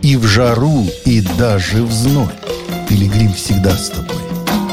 И в жару, и даже в зной. Пилигрим всегда с тобой.